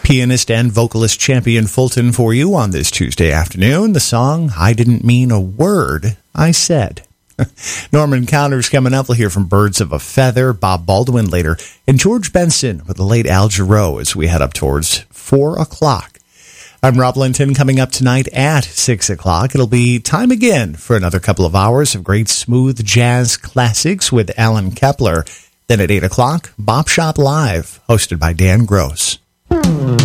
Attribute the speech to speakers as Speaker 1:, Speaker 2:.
Speaker 1: Pianist and vocalist Champion Fulton for you on this Tuesday afternoon. The song, I Didn't Mean a Word I Said. Norman Connors coming up. We'll hear from Birds of a Feather, Bob Baldwin later, and George Benson with the late Al Jarreau as we head up towards 4 o'clock. I'm Rob Linton. Coming up tonight at 6 o'clock. It'll be time again for another couple of hours of great smooth jazz classics with Alan Kepler. Then at 8 o'clock, Bop Shop Live, hosted by Dan Gross.